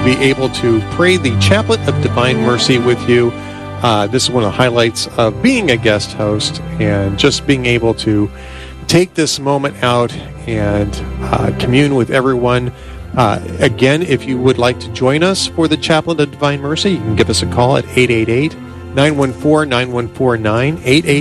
be able to pray the Chaplet of Divine Mercy with you. This is one of the highlights of being a guest host and just being able to take this moment out and commune with everyone. Again, if you would like to join us for the Chaplet of Divine Mercy, you can give us a call at 888-914-9149,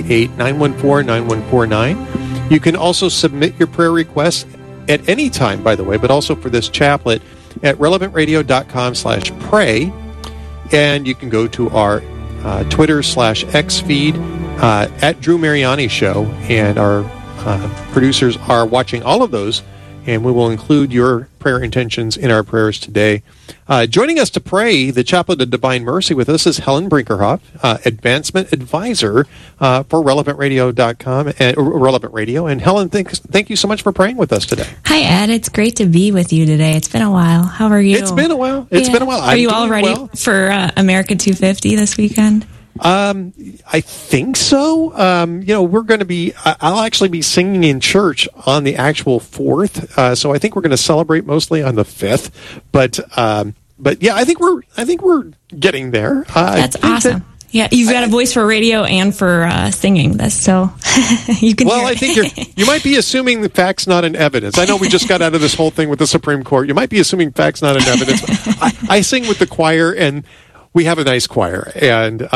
888-914-9149. You can also submit your prayer requests at any time, by the way, but also for this chaplet at relevantradio.com/pray. And you can go to our Twitter/X feed at Drew Mariani Show, and our producers are watching all of those, and we will include your prayer intentions in our prayers today. Joining us to pray the Chaplet of Divine Mercy with us is Helen Brinkerhoff, Advancement Advisor for RelevantRadio.com and Relevant Radio. And Helen, thank you so much for praying with us today. Hi, Ed. It's great to be with you today. It's been a while. How are you? It's been a while. It's been a while. Are you all ready for America 250 this weekend? I think so. We're going to be, I'll actually be singing in church on the actual 4th. So I think we're going to celebrate mostly on the 5th, but yeah, I think we're getting there. That's awesome. Yeah, you've got a voice for radio and for singing this, so you can. Well, I think you might be assuming the facts not in evidence. I know we just got out of this whole thing with the Supreme Court. You might be assuming facts not in evidence. I sing with the choir, and we have a nice choir, and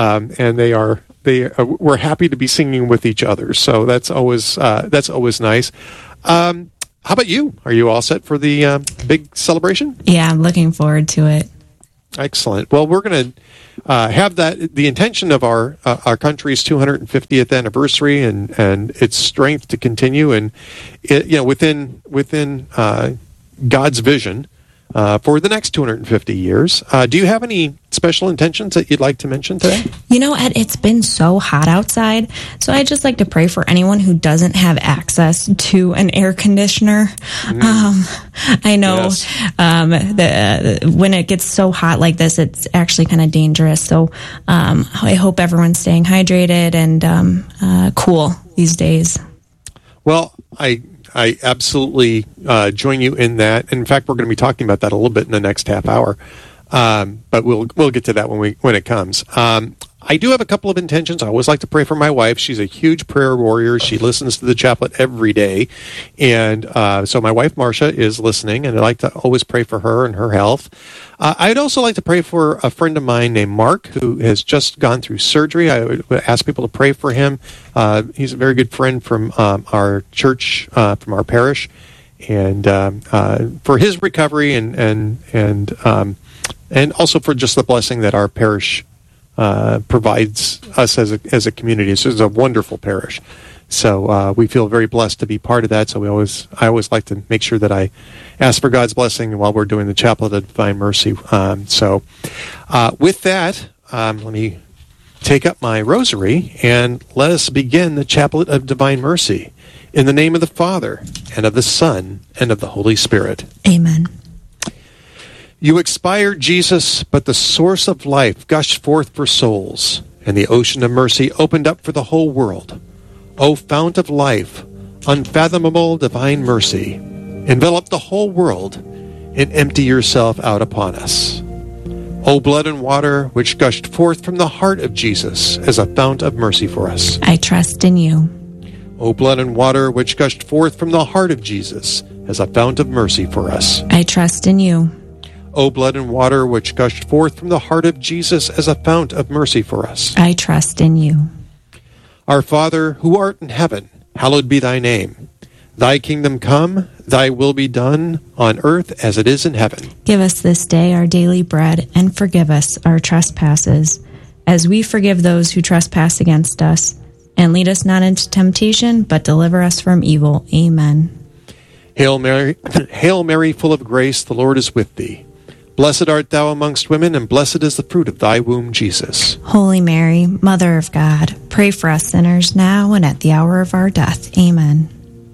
we're happy to be singing with each other. So that's always nice. How about you? Are you all set for the big celebration? Yeah, I'm looking forward to it. Excellent. Well, we're going to have the intention of our country's 250th anniversary and its strength to continue, and within God's vision for the next 250 years. Do you have any special intentions that you'd like to mention today? Ed, it's been so hot outside, so I'd just like to pray for anyone who doesn't have access to an air conditioner. I know when it gets so hot like this, it's actually kind of dangerous. So I hope everyone's staying hydrated and cool these days. Well, I absolutely join you in that. In fact, we're going to be talking about that a little bit in the next half hour, but we'll get to that when it comes. I do have a couple of intentions. I always like to pray for my wife. She's a huge prayer warrior. She listens to the chaplet every day, and so my wife Marcia is listening, and I like to always pray for her and her health. I'd also like to pray for a friend of mine named Mark, who has just gone through surgery. I would ask people to pray for him. He's a very good friend from our church, from our parish, and for his recovery and also for just the blessing that our parish provides us as a community. It's a wonderful parish. So we feel very blessed to be part of that. So I always like to make sure that I ask for God's blessing while we're doing the Chaplet of Divine Mercy. So with that, let me take up my rosary and let us begin the Chaplet of Divine Mercy. In the name of the Father, and of the Son, and of the Holy Spirit. Amen. You expired, Jesus, but the source of life gushed forth for souls, and the ocean of mercy opened up for the whole world. O fount of life, unfathomable divine mercy, envelop the whole world and empty yourself out upon us. O blood and water which gushed forth from the heart of Jesus as a fount of mercy for us. I trust in you. O blood and water which gushed forth from the heart of Jesus as a fount of mercy for us. I trust in you. O blood and water which gushed forth from the heart of Jesus as a fount of mercy for us. I trust in you. Our Father, who art in heaven, hallowed be thy name. Thy kingdom come, thy will be done, on earth as it is in heaven. Give us this day our daily bread, and forgive us our trespasses, as we forgive those who trespass against us. And lead us not into temptation, but deliver us from evil. Amen. Hail Mary, full of grace, the Lord is with thee. Blessed art thou amongst women, and blessed is the fruit of thy womb, Jesus. Holy Mary, Mother of God, pray for us sinners now and at the hour of our death. Amen.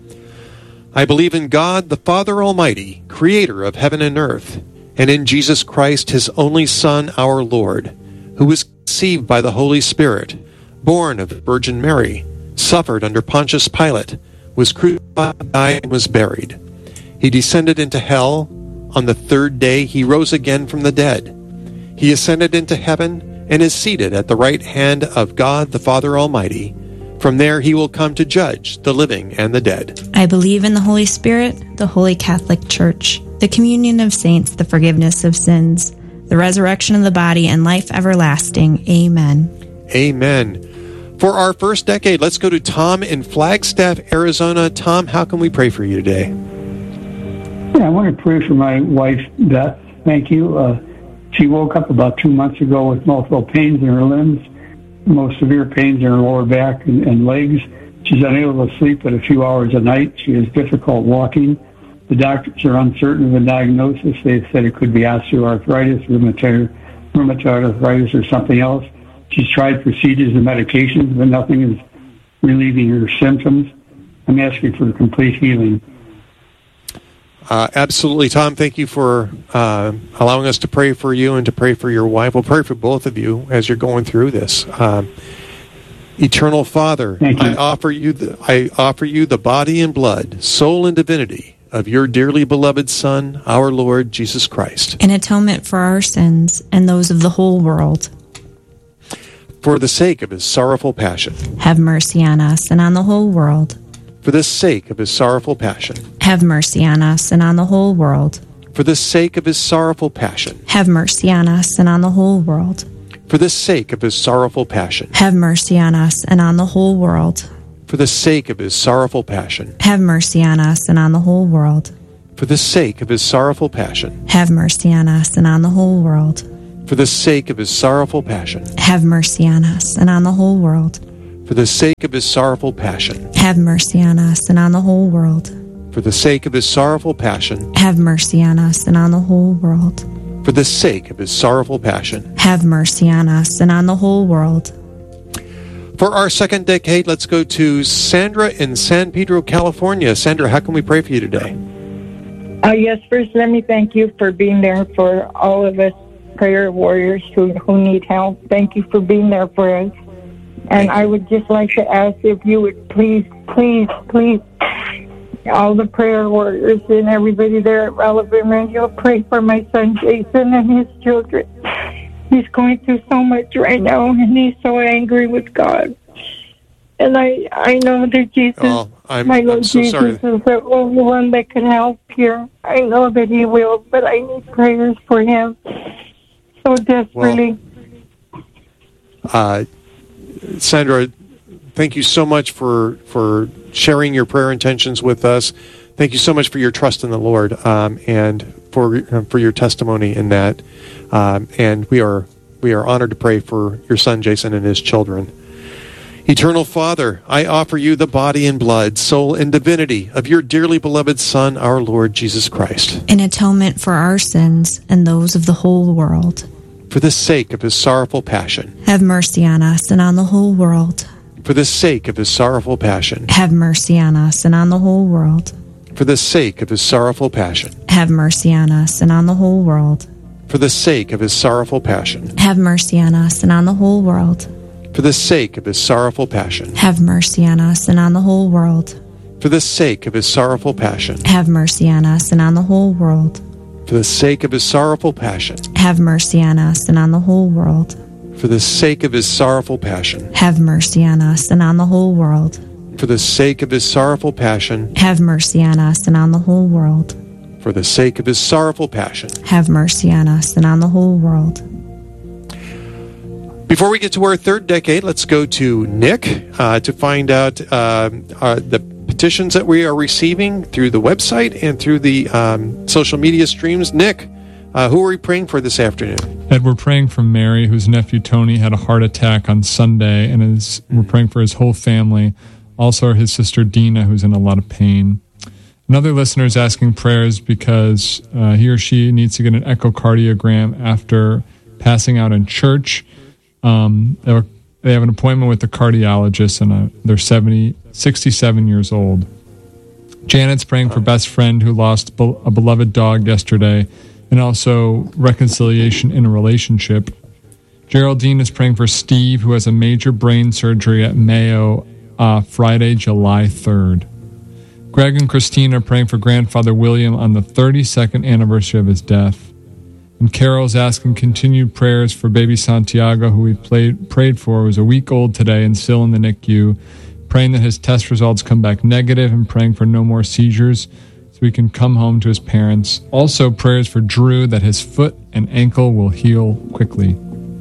I believe in God, the Father Almighty, creator of heaven and earth, and in Jesus Christ, his only Son, our Lord, who was conceived by the Holy Spirit, born of the Virgin Mary, suffered under Pontius Pilate, was crucified, died, and was buried. He descended into hell. on the third day he rose again from the dead. He ascended into heaven and is seated at the right hand of God the Father Almighty. From there he will come to judge the living and the dead. I believe in the Holy Spirit, the Holy Catholic Church, the communion of saints, the forgiveness of sins, the resurrection of the body, and life everlasting. Amen. Amen. For our first decade, let's go to Tom in Flagstaff, Arizona. Tom, how can we pray for you today? Yeah, I want to pray for my wife, Beth. Thank you. She woke up about 2 months ago with multiple pains in her limbs, most severe pains in her lower back and legs. She's unable to sleep but a few hours a night. She has difficult walking. The doctors are uncertain of the diagnosis. They said it could be osteoarthritis, rheumatoid arthritis, or something else. She's tried procedures and medications, but nothing is relieving her symptoms. I'm asking for complete healing. Absolutely, Tom. Thank you for allowing us to pray for you and to pray for your wife. We'll pray for both of you as you're going through this. Eternal Father, I offer you the body and blood, soul and divinity of your dearly beloved Son, our Lord Jesus Christ, in atonement for our sins and those of the whole world. For the sake of his sorrowful passion, have mercy on us and on the whole world. For the sake of his sorrowful passion, have mercy on us and on the whole world. For the sake of his sorrowful passion, have mercy on us and on the whole world. For the sake of his sorrowful passion, have mercy on us and on the whole world. For the sake of his sorrowful passion, have mercy on us and on the whole world. For the sake of his sorrowful passion, have mercy on us and on the whole world. For the sake of his sorrowful passion, have mercy on us and on the whole world. For the sake of his sorrowful passion, have mercy on us and on the whole world. For the sake of his sorrowful passion, have mercy on us and on the whole world. For the sake of his sorrowful passion, have mercy on us and on the whole world. For our second decade, let's go to Sandra in San Pedro, California. Sandra, how can we pray for you today? Yes, first let me thank you for being there for all of us prayer warriors who need help. Thank you for being there for us. And I would just like to ask if you would please, all the prayer warriors and everybody there at Relevant Radio, pray for my son Jason and his children. He's going through so much right now, and he's so angry with God. And I know that Jesus, my Lord Jesus, is the only one that can help here. I know that he will, but I need prayers for him so desperately. Sandra, thank you so much for sharing your prayer intentions with us. Thank you so much for your trust in the Lord and for your testimony in that. And we are honored to pray for your son Jason and his children. Eternal Father, I offer you the body and blood, soul and divinity of your dearly beloved Son, our Lord Jesus Christ, in atonement for our sins and those of the whole world. For the sake of his sorrowful passion, have mercy on us and on the whole world. For the sake of his sorrowful passion, have mercy on us and on the whole world. For the sake of his sorrowful passion, have mercy on us and on the whole world. For the sake of his sorrowful passion, have mercy on us and on the whole world. For the sake of his sorrowful passion, have mercy on us and on the whole world. For the sake of his sorrowful passion, have mercy on us and on the whole world. For the sake of his sorrowful passion, have mercy on us and on the whole world. For the sake of his sorrowful passion, have mercy on us and on the whole world. For the sake of his sorrowful passion, have mercy on us and on the whole world. For the sake of his sorrowful passion, have mercy on us and on the whole world. Before we get to our third decade, let's go to Nick to find out the petitions that we are receiving through the website and through the social media streams. Nick, who are we praying for this afternoon? Ed, we're praying for Mary, whose nephew Tony had a heart attack on Sunday, and we're praying for his whole family. Also, his sister Dina, who's in a lot of pain. Another listener is asking prayers because he or she needs to get an echocardiogram after passing out in church. They have an appointment with the cardiologist, and they're 67 years old. Janet's praying for best friend who lost a beloved dog yesterday, and also reconciliation in a relationship. Geraldine is praying for Steve, who has a major brain surgery at Mayo Friday, July 3rd. Greg and Christine are praying for grandfather William on the 32nd anniversary of his death. And Carol's asking continued prayers for baby Santiago, who we prayed for, was a week old today and still in the NICU, praying that his test results come back negative and praying for no more seizures so he can come home to his parents. Also, prayers for Drew that his foot and ankle will heal quickly.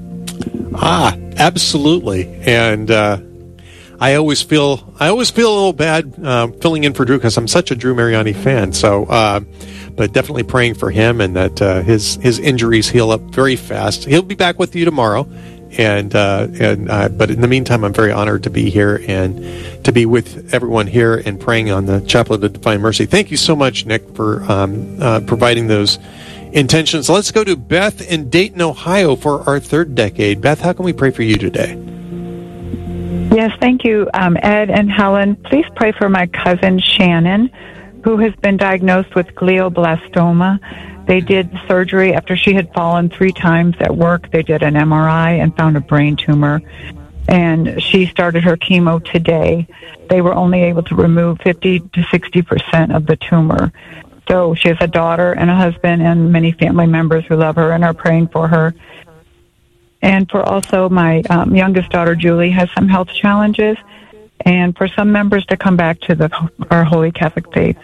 Absolutely. And I always feel a little bad filling in for Drew because I'm such a Drew Mariani fan. So, but definitely praying for him and that his injuries heal up very fast. He'll be back with you tomorrow. But in the meantime, I'm very honored to be here and to be with everyone here and praying on the Chaplet of Divine Mercy. Thank you so much, Nick, for providing those intentions. Let's go to Beth in Dayton, Ohio for our third decade. Beth, how can we pray for you today? Yes, thank you, Ed and Helen. Please pray for my cousin Shannon, who has been diagnosed with glioblastoma. They did surgery after she had fallen 3 times at work. They did an MRI and found a brain tumor. And she started her chemo today. They were only able to remove 50 to 60% of the tumor. So she has a daughter and a husband and many family members who love her and are praying for her. And for also my youngest daughter, Julie, has some health challenges. And for some members to come back to our Holy Catholic faith.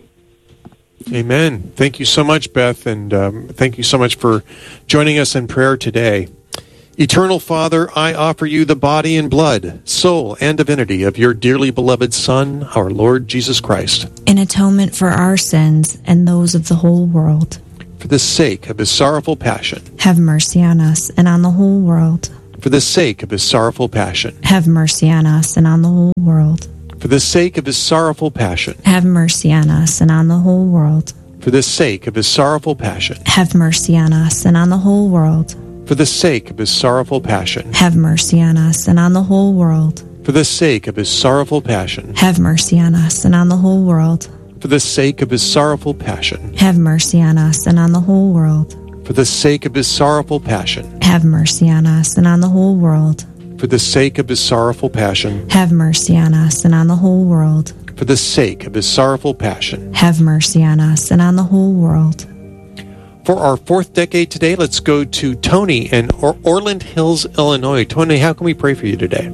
Amen. Thank you so much, Beth, and thank you so much for joining us in prayer today. Eternal Father, I offer you the body and blood, soul, and divinity of your dearly beloved Son, our Lord Jesus Christ, in atonement for our sins and those of the whole world. For the sake of his sorrowful passion, have mercy on us and on the whole world. For the sake of his sorrowful passion, have mercy on us and on the whole world. For the sake of his sorrowful passion, have mercy on us and on the whole world. For the sake of his sorrowful passion, have mercy on us and on the whole world. For the sake of his sorrowful passion, have mercy on us and on the whole world. For the sake of his sorrowful passion, have mercy on us and on the whole world. For the sake of his sorrowful passion, have mercy on us and on the whole world. For the sake of his sorrowful passion, have mercy on us and on the whole world. For the sake of his sorrowful passion, have mercy on us and on the whole world. For the sake of his sorrowful passion, have mercy on us and on the whole world. For our fourth decade today, let's go to Tony in Orland Hills, Illinois. Tony, how can we pray for you today?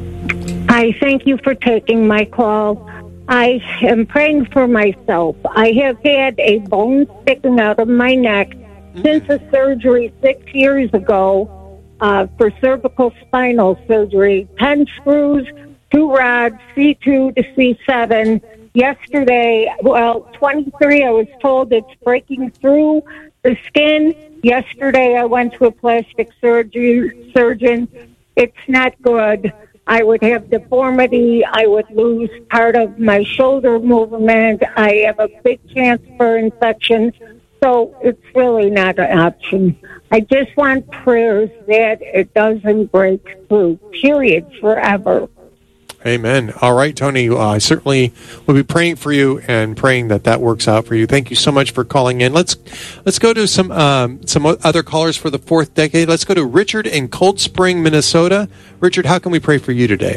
I thank you for taking my call. I am praying for myself. I have had a bone sticking out of my neck since a surgery 6 years ago for cervical spinal surgery. 10 screws, 2 rods, C2 to C7. Yesterday, 23, I was told it's breaking through the skin. Yesterday, I went to a plastic surgeon. It's not good. I would have deformity. I would lose part of my shoulder movement. I have a big chance for infection. So it's really not an option. I just want prayers that it doesn't break through, period, forever. Amen. All right, Tony, I certainly will be praying for you and praying that works out for you. Thank you so much for calling in. Let's go to some other callers for the fourth decade. Let's go to Richard in Cold Spring, Minnesota. Richard, how can we pray for you today?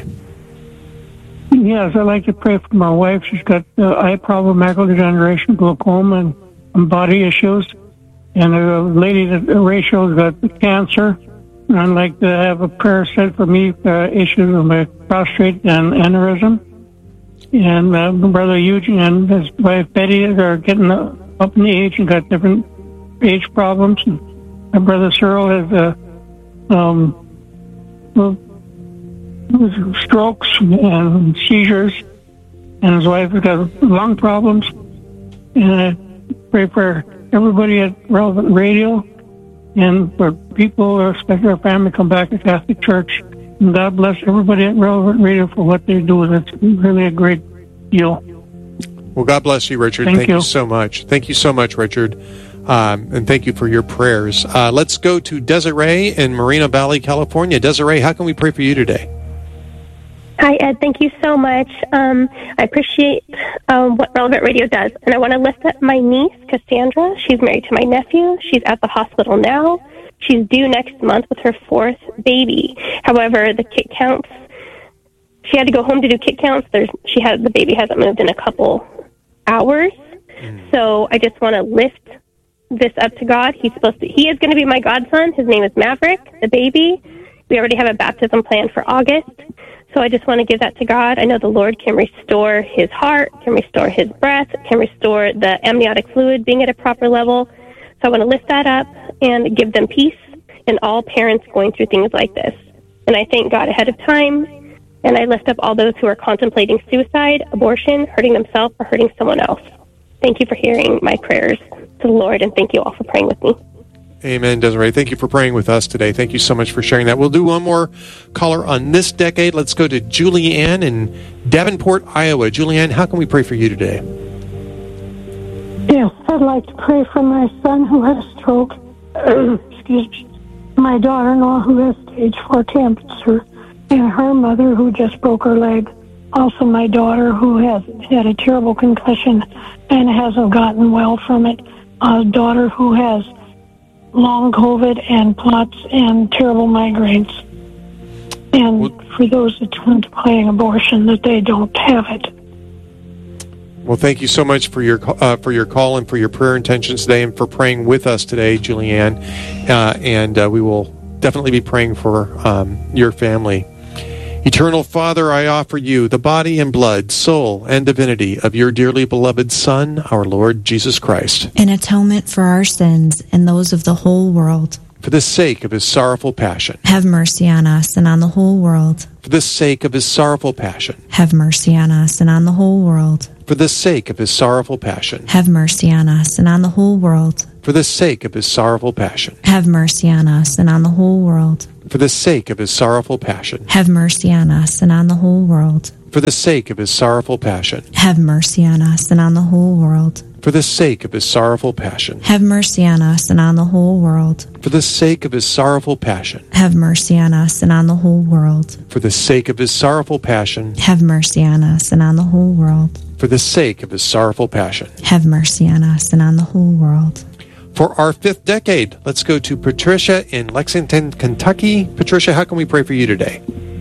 Yes, I'd like to pray for my wife. She's got eye problem, macular degeneration, glaucoma, and body issues. And a lady that Rachel's got cancer. And I'd like to have a prayer set for me for issues with my prostate and aneurysm. And my brother Eugene and his wife Betty are getting up in age and got different age problems. And my brother Cyril has strokes and seizures. And his wife has got lung problems. And I pray for everybody at Relevant Radio. And for people, especially our family, come back to Catholic Church. And God bless everybody at Relevant Radio for what they do. That's really a great deal. Well, God bless you, Richard. Thank you so much. Thank you so much, Richard. And thank you for your prayers. Let's go to Desiree in Moreno Valley, California. Desiree, how can we pray for you today? Hi, Ed. Thank you so much. I appreciate what Relevant Radio does. And I want to lift up my niece, Cassandra. She's married to my nephew. She's at the hospital now. She's due next month with her 4th baby. However, the kit counts, she had to go home to do kit counts. The baby hasn't moved in a couple hours. So I just want to lift this up to God. He is going to be my godson. His name is Maverick, the baby. We already have a baptism planned for August. So I just want to give that to God. I know the Lord can restore his heart, can restore his breath, can restore the amniotic fluid being at a proper level. So I want to lift that up and give them peace and all parents going through things like this. And I thank God ahead of time. And I lift up all those who are contemplating suicide, abortion, hurting themselves, or hurting someone else. Thank you for hearing my prayers to the Lord, and thank you all for praying with me. Amen, Desiree. Thank you for praying with us today. Thank you so much for sharing that. We'll do one more caller on this decade. Let's go to Julianne in Davenport, Iowa. Julianne, how can we pray for you today? Yes, I'd like to pray for my son who had a stroke. Excuse me. My daughter-in-law who has stage 4 cancer, and her mother who just broke her leg. Also, my daughter who has had a terrible concussion and hasn't gotten well from it. A daughter who has long COVID and POTS and terrible migraines. And for those that contemplating abortion, that they don't have it. Well, thank you so much for your call and for your prayer intentions today, and for praying with us today, Julianne. And we will definitely be praying for your family. Eternal Father, I offer you the body and blood, soul, and divinity of your dearly beloved Son, our Lord Jesus Christ, in atonement for our sins and those of the whole world. For the sake of his sorrowful passion, have mercy on us and on the whole world. For the sake of his sorrowful passion, have mercy on us and on the whole world. For the sake of his sorrowful passion, have mercy on us and on the whole world. For the sake of his sorrowful passion, have mercy on us and on the whole world. For the sake of his sorrowful passion, have mercy on us and on the whole world. For the sake of his sorrowful passion, have mercy on us and on the whole world. For the sake of his sorrowful passion, have mercy on us and on the whole world. For the sake of his sorrowful passion, have mercy on us and on the whole world. For the sake of his sorrowful passion, have mercy on us and on the whole world. For the sake of his sorrowful passion, have mercy on us and on the whole world. For our 5th decade, let's go to Patricia in Lexington, Kentucky. Patricia, how can we pray for you today?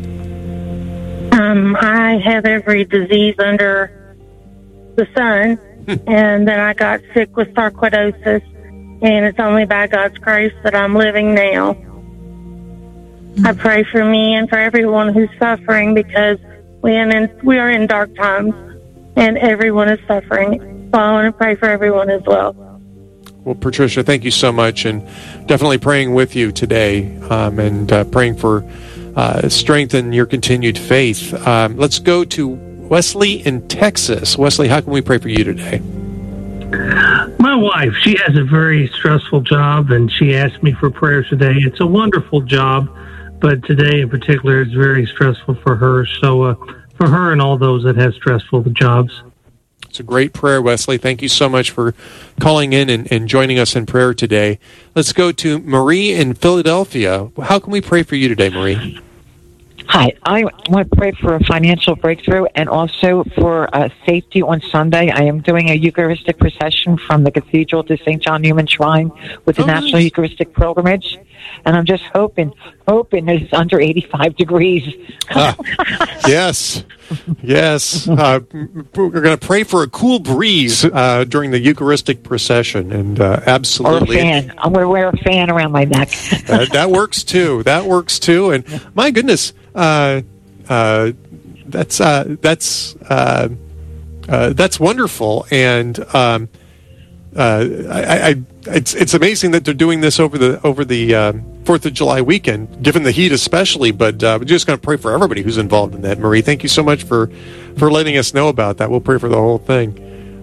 I have every disease under the sun, and then I got sick with sarcoidosis, and it's only by God's grace that I'm living now. I pray for me and for everyone who's suffering, because we are in dark times, and everyone is suffering. So I want to pray for everyone as well. Well, Patricia, thank you so much, and definitely praying with you today, and praying for strength in your continued faith. Let's go to Wesley in Texas. Wesley, how can we pray for you today? My wife, she has a very stressful job, and she asked me for prayers today. It's a wonderful job, but today in particular is very stressful for her. So for her and all those that have stressful jobs. It's a great prayer, Wesley. Thank you so much for calling in and joining us in prayer today. Let's go to Marie in Philadelphia. How can we pray for you today, Marie? Hi, I want to pray for a financial breakthrough and also for safety on Sunday. I am doing a Eucharistic procession from the Cathedral to St. John Newman Shrine with the National Eucharistic Pilgrimage, and I'm just hoping that it's under 85 degrees. Yes. We're going to pray for a cool breeze during the Eucharistic procession, and absolutely. Or a fan. I'm going to wear a fan around my neck. That works too. And my goodness, that's wonderful. And it's amazing that they're doing this over the 4th of July weekend, given the heat especially, but we're just going to pray for everybody who's involved in that. Marie, thank you so much for letting us know about that. We'll pray for the whole thing.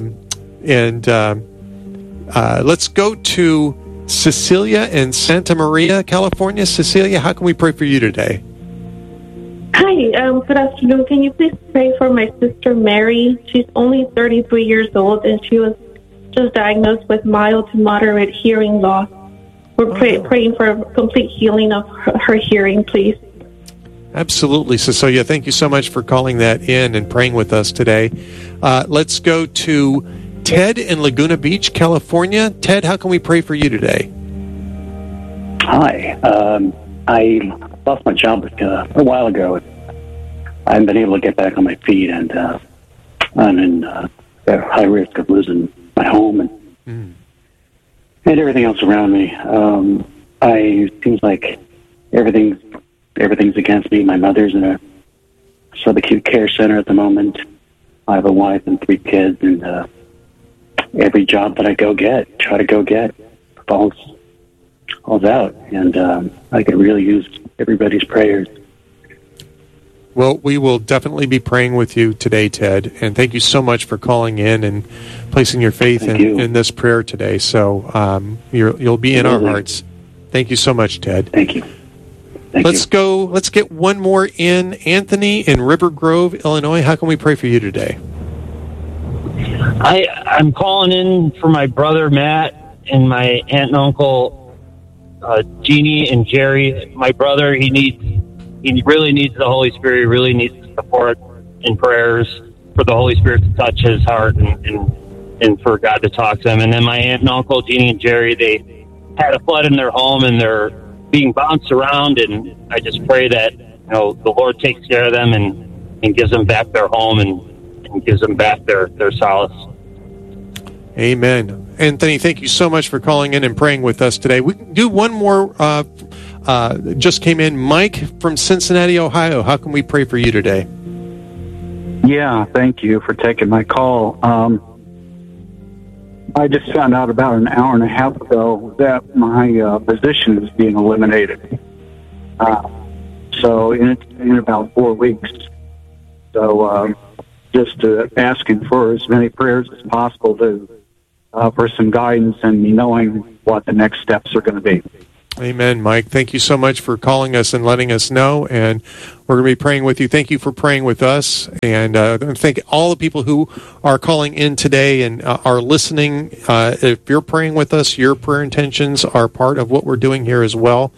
Let's go to Cecilia in Santa Maria, California. Cecilia, how can we pray for you today? Hi, good afternoon. Can you please pray for my sister Mary? She's only 33 years old, and she was just diagnosed with mild to moderate hearing loss. We're praying for a complete healing of her hearing, please. Absolutely, Cecilia. Thank you so much for calling that in and praying with us today. Let's go to Ted in Laguna Beach, California. Ted, how can we pray for you today? Hi. I lost my job a while ago. I haven't been able to get back on my feet, and I'm in at high risk of losing my home and everything else around me. It seems like everything's against me. My mother's in a subacute care center at the moment. I have a wife and 3 kids, and every job that I try to go get, falls out, and I could really use everybody's prayers. Well, we will definitely be praying with you today, Ted, and thank you so much for calling in and placing your faith in this prayer today. So you'll be in our hearts. Thank you so much, Ted. Thank you. Let's get one more in. Anthony in River Grove, Illinois. How can we pray for you today? I'm calling in for my brother Matt and my aunt and uncle Jeannie and Jerry. My brother, he really needs the Holy Spirit. He really needs the support and prayers for the Holy Spirit to touch his heart and for God to talk to him. And then my aunt and uncle Jeannie and Jerry, they had a flood in their home and they're being bounced around, and I just pray that the Lord takes care of them and gives them back their home and gives them back their solace. Amen. Anthony, thank you so much for calling in and praying with us today. We can do one more. Just came in. Mike from Cincinnati, Ohio. How can we pray for you today? Yeah, thank you for taking my call. I just found out about an hour and a half ago that my position is being eliminated. So in about 4 weeks. So just asking for as many prayers as possible for some guidance and knowing what the next steps are going to be. Amen, Mike. Thank you so much for calling us and letting us know, and we're going to be praying with you. Thank you for praying with us, and thank all the people who are calling in today and are listening. If you're praying with us, your prayer intentions are part of what we're doing here as well,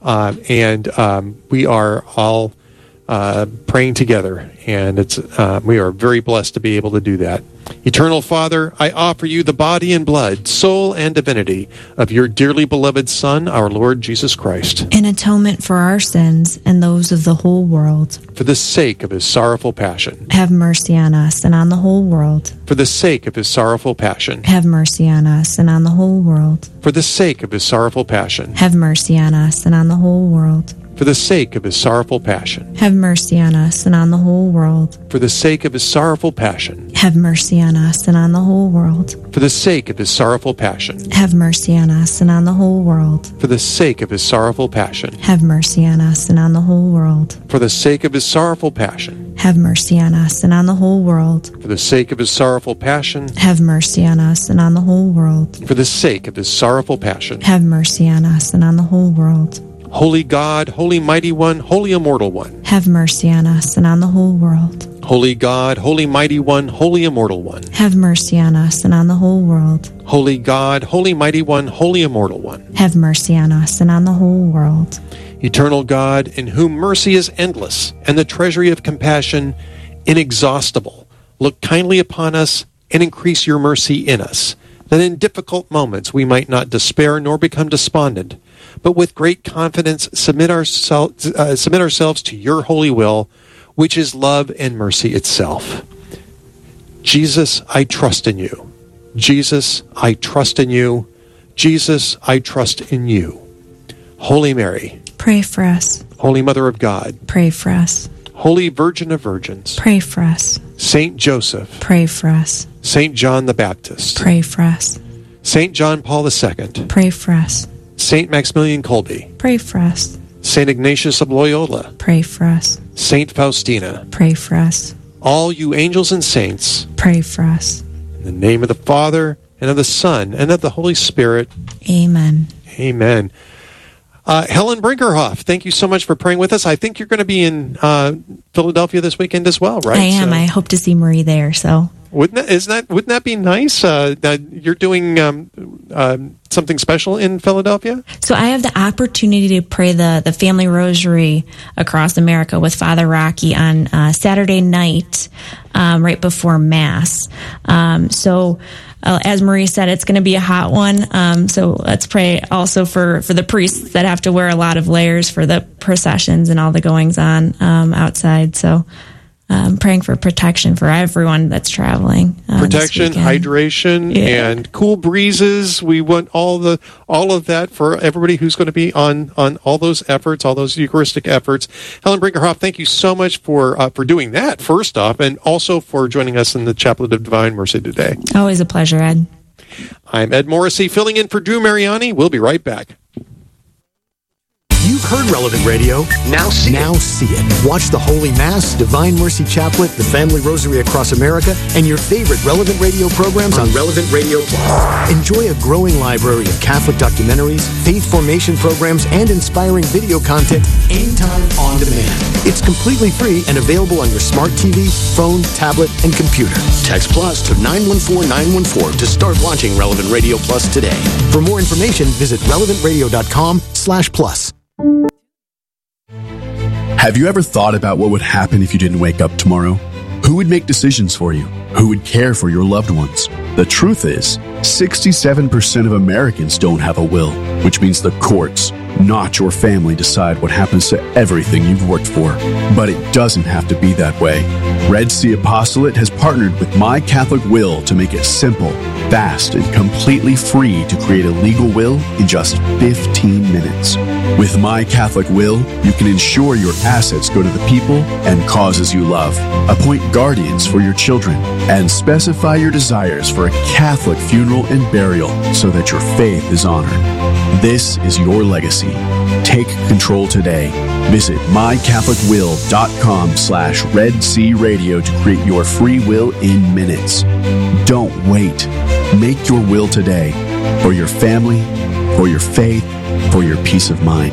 and we are all praying together, and we are very blessed to be able to do that. Eternal Father, I offer you the body and blood, soul and divinity of your dearly beloved Son, our Lord Jesus Christ, in atonement for our sins and those of the whole world. For the sake of his sorrowful passion, have mercy on us and on the whole world. For the sake of his sorrowful passion, have mercy on us and on the whole world. For the sake of his sorrowful passion, have mercy on us and on the whole world. For the sake of his sorrowful passion, have mercy on us and on the whole world. For the sake of his sorrowful passion, have mercy on us and on the whole world. For the sake of his sorrowful passion, have mercy on us and on the whole world. For the sake of his sorrowful passion, have mercy on us and on the whole world. For the sake of his sorrowful passion, have mercy on us and on the whole world. For the sake of his sorrowful passion, have mercy on us and on the whole world. For the sake of his sorrowful passion, have mercy on us and on the whole world. Holy God, Holy Mighty One, Holy Immortal One, have mercy on us and on the whole world. Holy God, Holy Mighty One, Holy Immortal One, have mercy on us and on the whole world. Holy God, Holy Mighty One, Holy Immortal One, have mercy on us and on the whole world. Eternal God, in whom mercy is endless and the treasury of compassion inexhaustible, look kindly upon us and increase your mercy in us, that in difficult moments we might not despair nor become despondent, but with great confidence submit ourselves to your holy will, which is love and mercy itself. Jesus, I trust in you. Jesus, I trust in you. Jesus, I trust in you. Holy Mary, pray for us. Holy Mother of God, pray for us. Holy Virgin of Virgins, pray for us. Saint Joseph, pray for us. Saint John the Baptist, pray for us. Saint John Paul II, pray for us. Saint Maximilian Kolbe, pray for us. Saint Ignatius of Loyola, pray for us. Saint Faustina, pray for us. All you angels and saints, pray for us. In the name of the Father, and of the Son, and of the Holy Spirit. Amen. Amen. Helen Brinkerhoff, thank you so much for praying with us. I think you're going to be in Philadelphia this weekend as well, right? I am. I hope to see Marie there. So wouldn't that be nice? You're doing something special in Philadelphia? So I have the opportunity to pray the family rosary across America with Father Rocky on Saturday night, right before Mass. As Marie said, it's going to be a hot one. So let's pray also for the priests that have to wear a lot of layers for the processions and all the goings on outside. So praying for protection for everyone that's traveling. Protection, hydration, and cool breezes. We want all of that for everybody who's going to be on all those efforts, all those Eucharistic efforts. Helen Brinkerhoff, thank you so much for doing that, first off, and also for joining us in the Chaplet of Divine Mercy today. Always a pleasure, Ed. I'm Ed Morrissey, filling in for Drew Mariani. We'll be right back. You've heard Relevant Radio. Now see it. Watch the Holy Mass, Divine Mercy Chaplet, the Family Rosary Across America, and your favorite Relevant Radio programs on Relevant Radio Plus. Enjoy a growing library of Catholic documentaries, faith formation programs, and inspiring video content anytime on demand. It's completely free and available on your smart TV, phone, tablet, and computer. Text Plus to 914914 to start watching Relevant Radio Plus today. For more information, visit relevantradio.com/plus. Have you ever thought about what would happen if you didn't wake up tomorrow? Who would make decisions for you? Who would care for your loved ones? The truth is, 67% of Americans don't have a will, which means the courts, not your family, decide what happens to everything you've worked for. But it doesn't have to be that way. Red Sea Apostolate has partnered with My Catholic Will to make it simple, fast, and completely free to create a legal will in just 15 minutes. With My Catholic Will, you can ensure your assets go to the people and causes you love, appoint guardians for your children, and specify your desires for a Catholic funeral and burial so that your faith is honored. This is your legacy. Take control today. Visit mycatholicwill.com/Red Sea Radio to create your free will in minutes. Don't wait. Make your will today for your family, for your faith, for your peace of mind.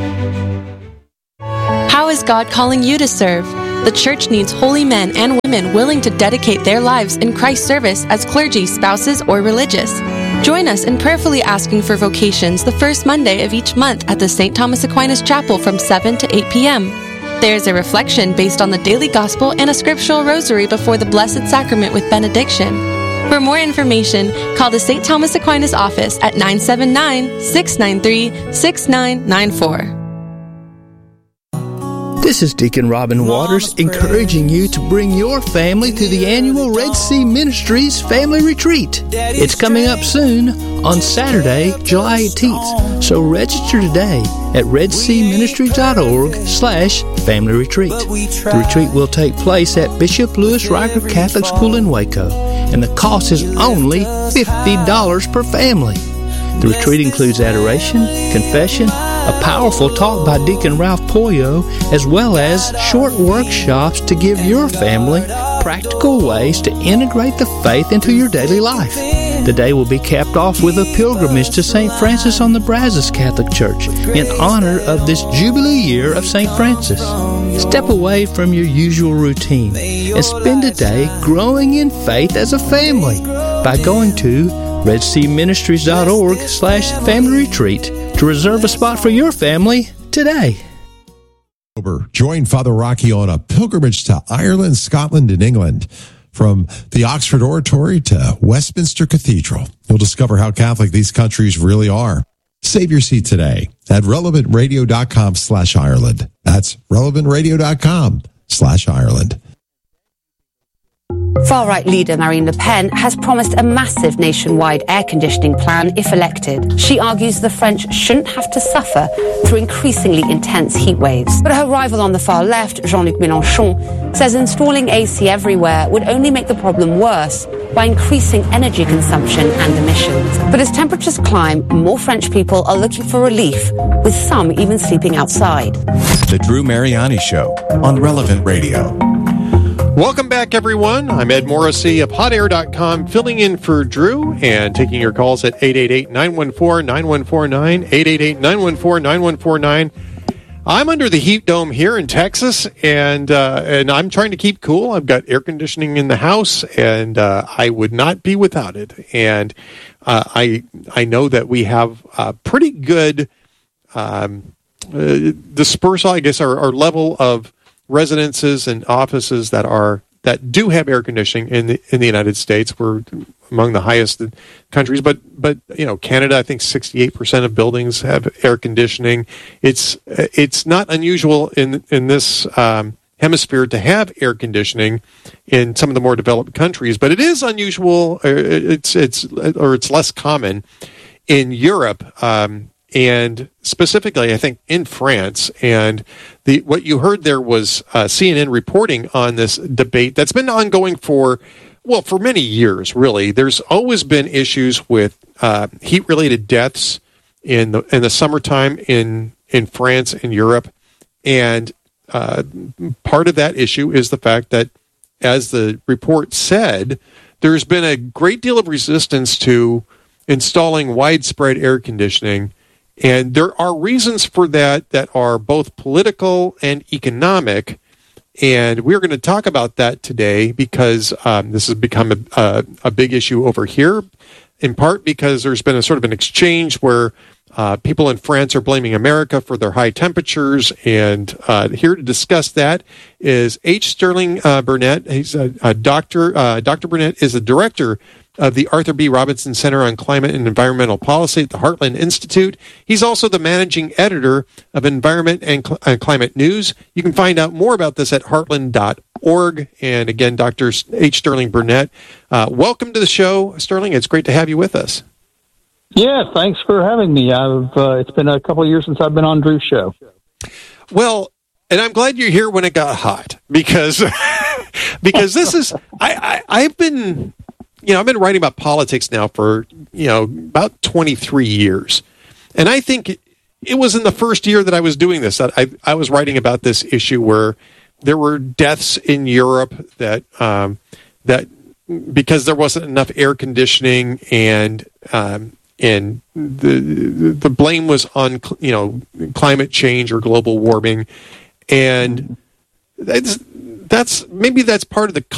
How is God calling you to serve? The church needs holy men and women willing to dedicate their lives in Christ's service as clergy, spouses, or religious. Join us in prayerfully asking for vocations the first Monday of each month at the St. Thomas Aquinas Chapel from 7 to 8 p.m. There's a reflection based on the daily gospel and a scriptural rosary before the Blessed Sacrament with benediction. For more information, call the St. Thomas Aquinas office at 979-693-6994. This is Deacon Robin Waters encouraging you to bring your family to the annual Red Sea Ministries Family Retreat. It's coming up soon on Saturday, July 18th. So register today at redseaministries.org/family retreat. The retreat will take place at Bishop Louis Riker Catholic School in Waco, and the cost is only $50 per family. The retreat includes adoration, confession, a powerful talk by Deacon Ralph Pollo, as well as short workshops to give your family practical ways to integrate the faith into your daily life. The day will be capped off with a pilgrimage to St. Francis on the Brazos Catholic Church in honor of this Jubilee year of St. Francis. Step away from your usual routine and spend a day growing in faith as a family by going to redseaministries.org/family retreat to reserve a spot for your family today. Join Father Rocky on a pilgrimage to Ireland, Scotland, and England. From the Oxford Oratory to Westminster Cathedral, you'll discover how Catholic these countries really are. Save your seat today at relevantradio.com/Ireland. That's relevantradio.com/Ireland. Far-right leader Marine Le Pen has promised a massive nationwide air conditioning plan if elected. She argues the French shouldn't have to suffer through increasingly intense heat waves. But her rival on the far left, Jean-Luc Mélenchon, says installing AC everywhere would only make the problem worse by increasing energy consumption and emissions. But as temperatures climb, more French people are looking for relief, with some even sleeping outside. The Drew Mariani Show on Relevant Radio. Welcome back, everyone. I'm Ed Morrissey of HotAir.com, filling in for Drew and taking your calls at 888-914-9149, 888-914-9149. I'm under the heat dome here in Texas, and I'm trying to keep cool. I've got air conditioning in the house, and I would not be without it. And I know that we have pretty good dispersal, I guess, our level of residences and offices that do have air conditioning in the United States. We're among the highest countries, but you know, Canada, I think 68% of buildings have air conditioning. It's not unusual in this hemisphere to have air conditioning in some of the more developed countries, but it is unusual. It's less common in Europe, and specifically, I think, in France. And what you heard there was CNN reporting on this debate that's been ongoing for many years, really. There's always been issues with heat-related deaths in the summertime in France and Europe. And part of that issue is the fact that, as the report said, there's been a great deal of resistance to installing widespread air conditioning. And there are reasons for that are both political and economic. And we're going to talk about that today because this has become a big issue over here, in part because there's been a sort of an exchange where people in France are blaming America for their high temperatures. And here to discuss that is H. Sterling Burnett. He's a doctor. Dr. Burnett is the director of the Arthur B. Robinson Center on Climate and Environmental Policy at the Heartland Institute. He's also the managing editor of Environment and Climate News. You can find out more about this at heartland.org. And again, Dr. H. Sterling Burnett, welcome to the show, Sterling. It's great to have you with us. Yeah, thanks for having me. It's been a couple of years since I've been on Drew's show. Well, and I'm glad you're here when it got hot because this is I've been writing about politics now for about 23 years, and I think it was in the first year that I was doing this that I was writing about this issue where there were deaths in Europe that because there wasn't enough air conditioning and the blame was on climate change or global warming, and that's part of the